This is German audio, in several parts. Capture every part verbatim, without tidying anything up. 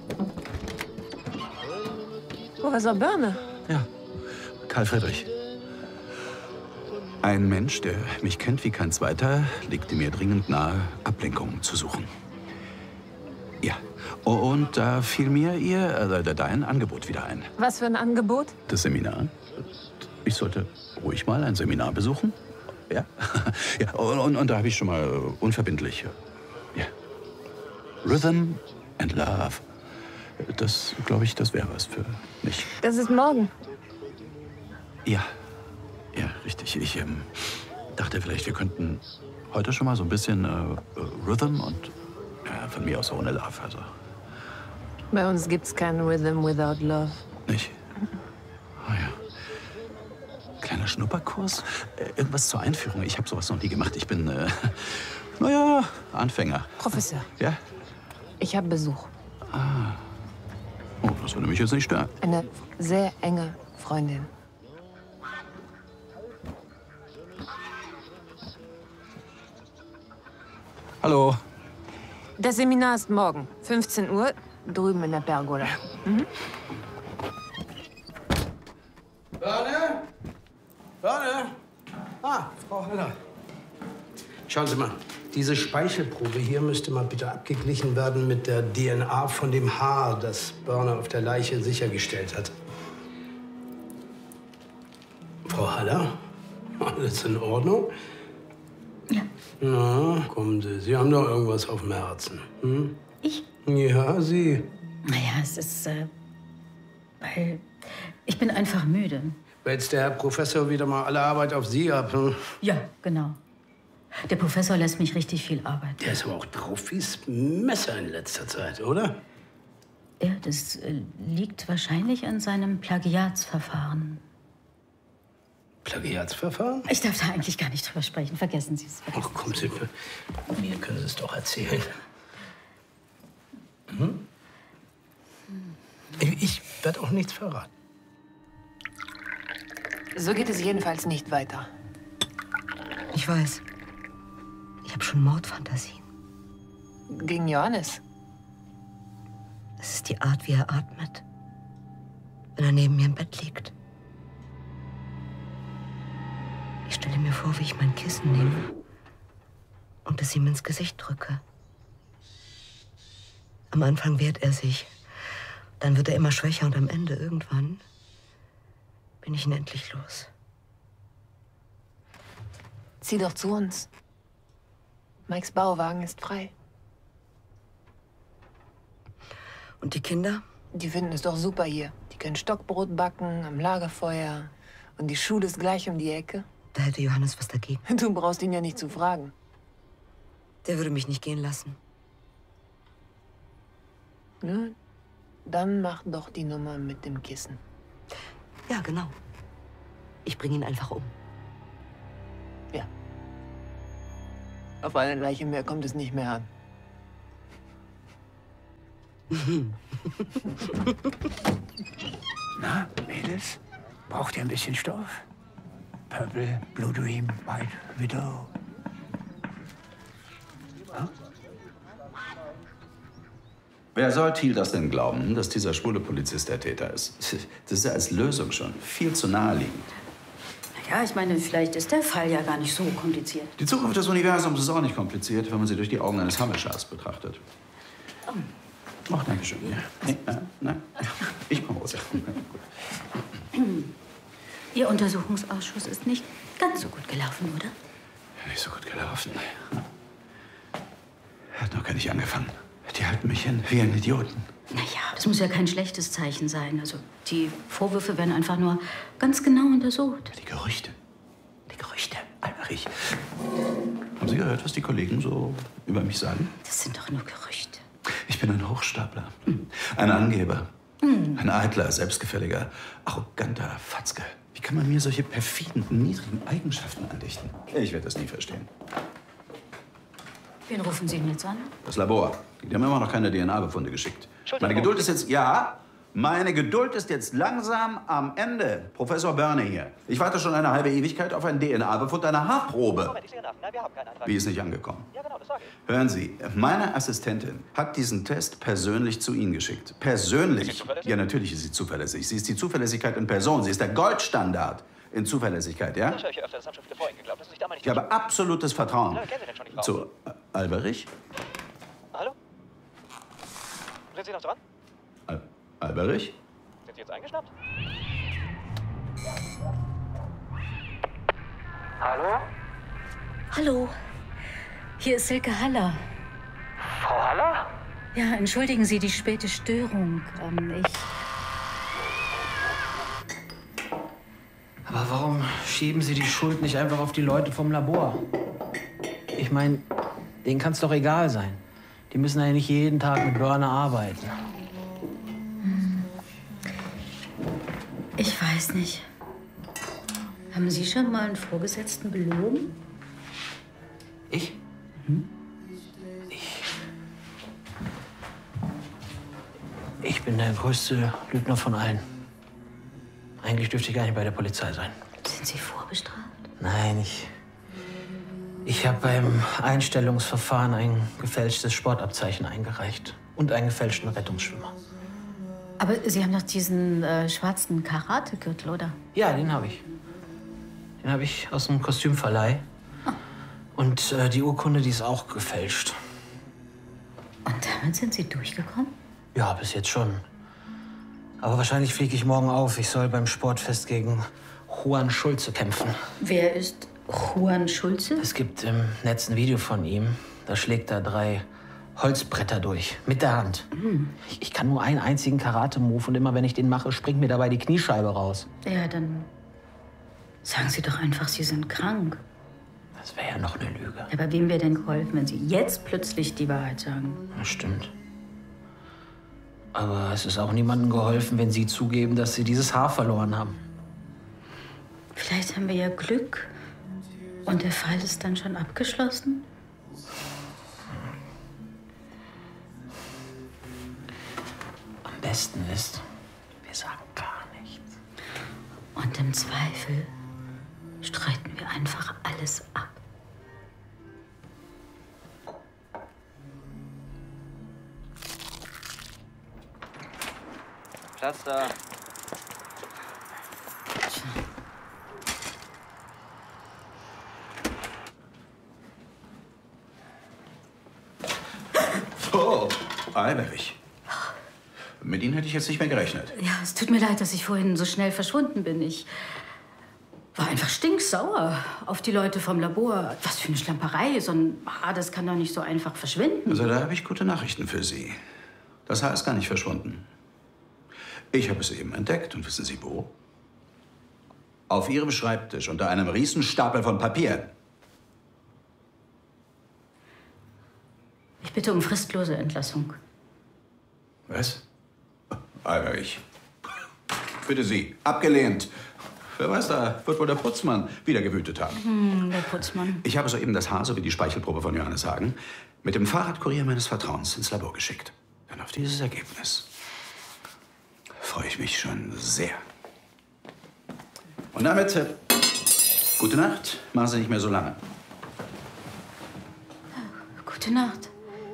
Professor Börne? Ja, Karl Friedrich. Ein Mensch, der mich kennt wie kein zweiter, legte mir dringend nahe, Ablenkung zu suchen. Ja, und da fiel mir ihr, äh, dein Angebot wieder ein. Was für ein Angebot? Das Seminar. Ich sollte ruhig mal ein Seminar besuchen. Ja, ja und, und, und da habe ich schon mal unverbindlich. Ja. Rhythm and Love. Das, glaube ich, das wäre was für mich. Das ist morgen. Ja, ja, richtig. Ich ähm, dachte vielleicht, wir könnten heute schon mal so ein bisschen äh, Rhythm und ja, von mir aus ohne Love. Also. Bei uns gibt's keinen Rhythm without Love. Nicht? Oh ja. Kleiner Schnupperkurs? Äh, irgendwas zur Einführung. Ich habe sowas noch nie gemacht. Ich bin, äh, naja, Anfänger. Professor. Ja? Ich habe Besuch. Ah. Oh, das würde mich jetzt nicht stören. Eine sehr enge Freundin. Hallo. Das Seminar ist morgen, fünfzehn Uhr, drüben in der Pergola. Mhm. Börne? Börne? Ah, Frau Haller. Schauen Sie mal, diese Speichelprobe hier müsste mal bitte abgeglichen werden mit der D N A von dem Haar, das Börne auf der Leiche sichergestellt hat. Frau Haller? Alles in Ordnung? Ja. Na, kommen Sie. Sie haben doch irgendwas auf dem Herzen. Hm? Ich? Ja, Sie. Naja, es ist, äh, weil ich bin einfach müde. Weil jetzt der Herr Professor wieder mal alle Arbeit auf Sie ab. Hm? Ja, genau. Der Professor lässt mich richtig viel arbeiten. Der ist aber auch drauf wie's Messer in letzter Zeit, oder? Ja, das äh, liegt wahrscheinlich an seinem Plagiatsverfahren. Plagiatsverfahren? Ich darf da eigentlich gar nicht drüber sprechen. Vergessen Sie es. Ach, kommen Sie, mir können Sie es doch erzählen. Hm? Ich werde auch nichts verraten. So geht es jedenfalls nicht weiter. Ich weiß. Ich habe schon Mordfantasien. Gegen Johannes? Es ist die Art, wie er atmet, wenn er neben mir im Bett liegt. Ich stelle mir vor, wie ich mein Kissen nehme und es ihm ins Gesicht drücke. Am Anfang wehrt er sich, dann wird er immer schwächer und am Ende, irgendwann, bin ich ihn endlich los. Zieh doch zu uns. Mikes Bauwagen ist frei. Und die Kinder? Die finden es doch super hier. Die können Stockbrot backen am Lagerfeuer. Und die Schule ist gleich um die Ecke. Da hätte Johannes was dagegen. Du brauchst ihn ja nicht zu fragen. Der würde mich nicht gehen lassen. Nun, dann mach doch die Nummer mit dem Kissen. Ja, genau. Ich bringe ihn einfach um. Ja. Auf eine Leiche mehr kommt es nicht mehr an. Na, Mädels? Braucht ihr ein bisschen Stoff? Purple, Blue Dream, White Widow. Hm? Wer soll Thiel das denn glauben, dass dieser schwule Polizist der Täter ist? Das ist ja als Lösung schon viel zu naheliegend. Ja, ich meine, vielleicht ist der Fall ja gar nicht so kompliziert. Die Zukunft des Universums ist auch nicht kompliziert, wenn man sie durch die Augen eines Hammelschars betrachtet. Oh. Ach, danke schön. Ja. Nee, nein, nein. Ich komme raus. Ihr Untersuchungsausschuss ist nicht ganz so gut gelaufen, oder? Nicht so gut gelaufen. Hat noch gar nicht angefangen. Die halten mich hin wie einen Idioten. Naja, das muss ja kein schlechtes Zeichen sein. Also, die Vorwürfe werden einfach nur ganz genau untersucht. Die Gerüchte. Die Gerüchte. Alberich. Haben Sie gehört, was die Kollegen so über mich sagen? Das sind doch nur Gerüchte. Ich bin ein Hochstapler. Ein Angeber. Ein eitler, selbstgefälliger, arroganter Fatzke. Wie kann man mir solche perfiden, niedrigen Eigenschaften andichten? Ich werde das nie verstehen. Wen rufen Sie denn jetzt an? Das Labor. Die haben immer noch keine D N A-Befunde geschickt. Meine Geduld ist jetzt... Ja? Meine Geduld ist jetzt langsam am Ende. Professor Börne hier. Ich warte schon eine halbe Ewigkeit auf einen D N A-Befund einer Haarprobe. Moment, ich sehe nach. Nein, wir haben keinen Antrag. Wie ist nicht angekommen? Ja, genau, das sage ich. Hören Sie, meine Assistentin hat diesen Test persönlich zu Ihnen geschickt. Persönlich? Ist sie zuverlässig? Ja, natürlich ist sie zuverlässig. Sie ist die Zuverlässigkeit in Person. Sie ist der Goldstandard in Zuverlässigkeit, ja? Das höre ich hier öfter. Das haben schon viele vor Ihnen geglaubt. Das ist sich da mal nicht Ich habe absolutes Vertrauen. Na, kennen Sie denn schon die Frau? Zu äh, Alberich? Hallo? Sind Sie noch dran? Al Alberich? Sind Sie jetzt eingeschnappt? Hallo? Hallo, hier ist Silke Haller. Frau Haller? Ja, entschuldigen Sie die späte Störung. Ähm, ich... Aber warum schieben Sie die Schuld nicht einfach auf die Leute vom Labor? Ich meine, denen kann es doch egal sein. Die müssen ja nicht jeden Tag mit Börne arbeiten. Ich weiß nicht. Haben Sie schon mal einen Vorgesetzten belogen? Ich? Hm? Ich. Ich bin der größte Lügner von allen. Eigentlich dürfte ich gar nicht bei der Polizei sein. Sind Sie vorbestraft? Nein, ich. Ich habe beim Einstellungsverfahren ein gefälschtes Sportabzeichen eingereicht. Und einen gefälschten Rettungsschwimmer. Aber Sie haben doch diesen äh, schwarzen Karategürtel, oder? Ja, den habe ich. Den habe ich aus dem Kostümverleih. Oh. Und äh, die Urkunde, die ist auch gefälscht. Und damit sind Sie durchgekommen? Ja, bis jetzt schon. Aber wahrscheinlich fliege ich morgen auf. Ich soll beim Sportfest gegen Juan Schulze kämpfen. Wer ist Juan Schulze? Es gibt im Netz ein Video von ihm. Da schlägt er drei Holzbretter durch. Mit der Hand. Mhm. Ich, ich kann nur einen einzigen Karate-Move. Und immer wenn ich den mache, springt mir dabei die Kniescheibe raus. Ja, dann sagen Sie doch einfach, Sie sind krank. Das wäre ja noch eine Lüge. Ja, aber wem wäre denn geholfen, wenn Sie jetzt plötzlich die Wahrheit sagen? Das stimmt. Aber es ist auch niemandem geholfen, wenn Sie zugeben, dass Sie dieses Haar verloren haben. Vielleicht haben wir ja Glück. Und der Fall ist dann schon abgeschlossen? Am besten ist, wir sagen gar nichts. Und im Zweifel streiten wir einfach alles ab. Platz da. Oh, Alberich. Mit Ihnen hätte ich jetzt nicht mehr gerechnet. Ja, es tut mir leid, dass ich vorhin so schnell verschwunden bin. Ich war einfach stinksauer auf die Leute vom Labor. Was für eine Schlamperei. So ein Haar, das kann doch nicht so einfach verschwinden. Also da habe ich gute Nachrichten für Sie. Das Haar ist gar nicht verschwunden. Ich habe es eben entdeckt. Und wissen Sie wo? Auf Ihrem Schreibtisch unter einem Riesenstapel von Papieren. Ich bitte um fristlose Entlassung. Was? Alberich. Bitte Sie. Abgelehnt. Wer weiß, da wird wohl der Putzmann wieder gewütet haben. Hm, der Putzmann. Ich habe soeben das Haar sowie die Speichelprobe von Johannes Hagen mit dem Fahrradkurier meines Vertrauens ins Labor geschickt. Denn auf dieses Ergebnis freue ich mich schon sehr. Und damit, äh, gute Nacht. Machen Sie nicht mehr so lange. Gute Nacht.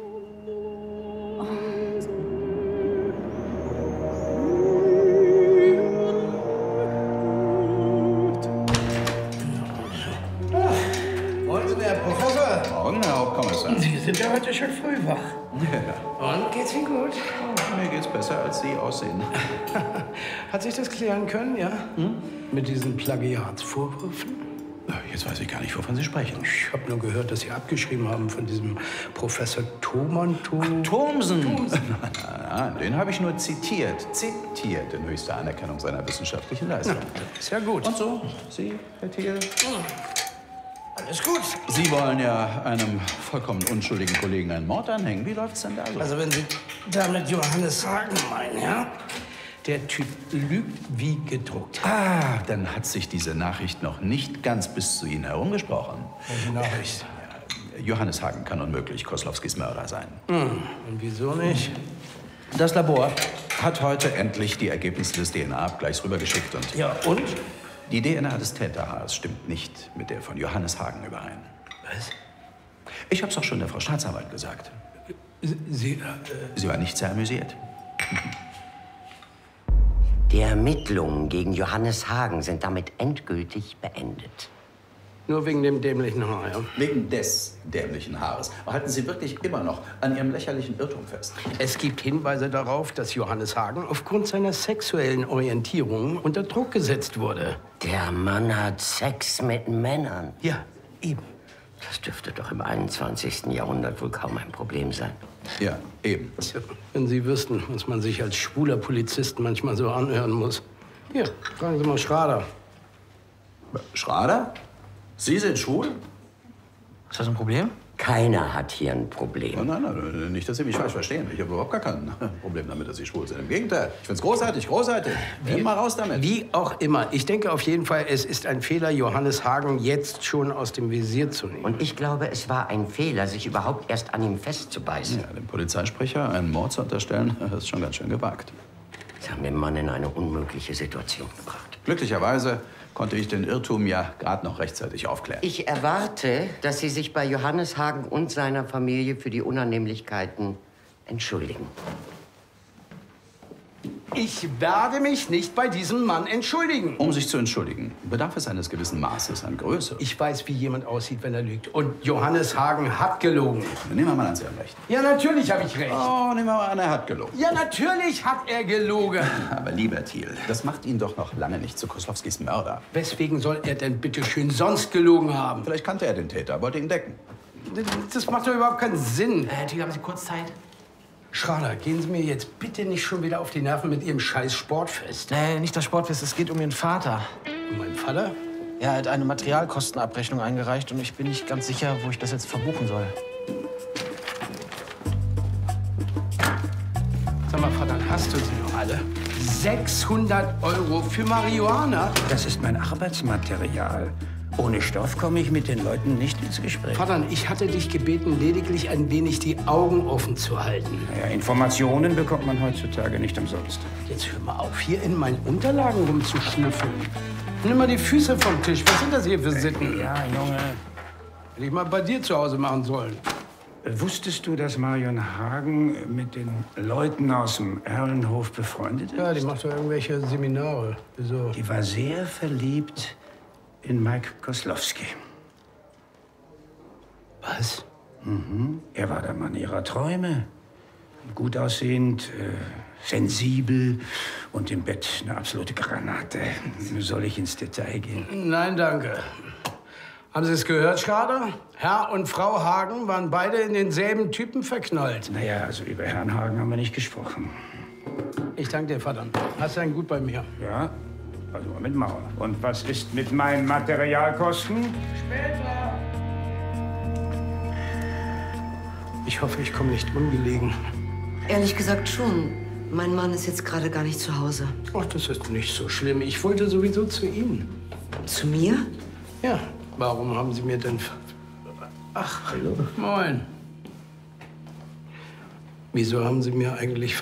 Sie sind ja heute schon früh wach. Ja. Und geht's Ihnen gut? Oh, mir geht's besser, als Sie aussehen. Hat sich das klären können, ja? Hm? Mit diesen Plagiatsvorwürfen? Jetzt weiß ich gar nicht, wovon Sie sprechen. Ich habe nur gehört, dass Sie abgeschrieben haben von diesem Professor Thomann. Thomsen? Thomsen. Nein, den habe ich nur zitiert. Zitiert in höchster Anerkennung seiner wissenschaftlichen Leistung. Ja, ist ja gut. Und so, Sie, Herr Thiel? Alles gut. Sie wollen ja einem vollkommen unschuldigen Kollegen einen Mord anhängen. Wie läuft's denn da so? Also wenn Sie damit Johannes Hagen meinen, ja? Der Typ lügt wie gedruckt. Ah, dann hat sich diese Nachricht noch nicht ganz bis zu Ihnen herumgesprochen. Welche Nachricht? Johannes Hagen kann unmöglich Koslowskis Mörder sein. Hm. Und wieso nicht? Das Labor hat heute endlich die Ergebnisse des D N A-Abgleichs rübergeschickt und... Ja, und? Die D N A des Täterhaares stimmt nicht mit der von Johannes Hagen überein. Was? Ich hab's auch schon der Frau Staatsanwalt gesagt. Sie, äh, Sie war nicht sehr amüsiert. Die Ermittlungen gegen Johannes Hagen sind damit endgültig beendet. Nur wegen dem dämlichen Haar, ja? Wegen des dämlichen Haares. Halten Sie wirklich immer noch an Ihrem lächerlichen Irrtum fest? Es gibt Hinweise darauf, dass Johannes Hagen aufgrund seiner sexuellen Orientierung unter Druck gesetzt wurde. Der Mann hat Sex mit Männern. Ja, eben. Das dürfte doch im einundzwanzigsten Jahrhundert wohl kaum ein Problem sein. Ja, eben. Tja, wenn Sie wüssten, was man sich als schwuler Polizist manchmal so anhören muss. Hier, fragen Sie mal Schrader. Schrader? Sie sind schwul? Ist das ein Problem? Keiner hat hier ein Problem. Oh, nein, nein, nicht, dass Sie mich falsch verstehen. Ich habe überhaupt gar kein Problem damit, dass Sie schwul sind. Im Gegenteil, ich finde es großartig, großartig. Wie immer raus damit. Wie auch immer. Ich denke auf jeden Fall, es ist ein Fehler, Johannes Hagen jetzt schon aus dem Visier zu nehmen. Und ich glaube, es war ein Fehler, sich überhaupt erst an ihm festzubeißen. Ja, dem Polizeisprecher einen Mord zu unterstellen, das ist schon ganz schön gewagt. Sie haben den Mann in eine unmögliche Situation gebracht. Glücklicherweise konnte ich den Irrtum ja gerade noch rechtzeitig aufklären. Ich erwarte, dass Sie sich bei Johannes Hagen und seiner Familie für die Unannehmlichkeiten entschuldigen. Ich werde mich nicht bei diesem Mann entschuldigen. Um sich zu entschuldigen, bedarf es eines gewissen Maßes an Größe. Ich weiß, wie jemand aussieht, wenn er lügt. Und Johannes Hagen hat gelogen. Nehmen wir mal an, Sie haben recht. Ja, natürlich habe ich recht. Oh, nehmen wir mal an, er hat gelogen. Ja, natürlich hat er gelogen. Aber lieber Thiel, das macht ihn doch noch lange nicht zu Koslowskis Mörder. Weswegen soll er denn bitte schön sonst gelogen haben? Vielleicht kannte er den Täter, wollte ihn decken. Das macht doch überhaupt keinen Sinn. Herr Thiel, haben Sie kurz Zeit? Schrader, gehen Sie mir jetzt bitte nicht schon wieder auf die Nerven mit Ihrem scheiß Sportfest. Nee, nicht das Sportfest, es geht um Ihren Vater. Und mein Vater? Er hat eine Materialkostenabrechnung eingereicht und ich bin nicht ganz sicher, wo ich das jetzt verbuchen soll. Sag mal, Vater, hast du sie noch alle? sechshundert Euro für Marihuana? Das ist mein Arbeitsmaterial. Ohne Stoff komme ich mit den Leuten nicht ins Gespräch. Vater, ich hatte dich gebeten, lediglich ein wenig die Augen offen zu halten. Ja, Informationen bekommt man heutzutage nicht umsonst. Jetzt hör mal auf, hier in meinen Unterlagen rumzuschnüffeln. Nimm mal die Füße vom Tisch. Was sind das hier für Sitten? Ja, Junge. Hätte ich mal bei dir zu Hause machen sollen. Wusstest du, dass Marion Hagen mit den Leuten aus dem Erlenhof befreundet ist? Ja, die macht doch irgendwelche Seminare. Wieso? Die war sehr verliebt in Mike Koslowski. Was? Mhm. Er war der Mann ihrer Träume. Gut aussehend, äh, sensibel und im Bett eine absolute Granate. Soll ich ins Detail gehen? Nein, danke. Haben Sie es gehört, Schrader? Herr und Frau Hagen waren beide in denselben Typen verknallt. Naja, also über Herrn Hagen haben wir nicht gesprochen. Ich danke dir, Vater. Hast einen gut bei mir. Ja, also mit Mauer. Und was ist mit meinen Materialkosten? Später. Ich hoffe, ich komme nicht ungelegen. Ehrlich gesagt schon. Mein Mann ist jetzt gerade gar nicht zu Hause. Ach, das ist nicht so schlimm. Ich wollte sowieso zu Ihnen. Zu mir? Ja. Warum haben Sie mir denn... Ach, hallo. Moin. Wieso haben Sie mir eigentlich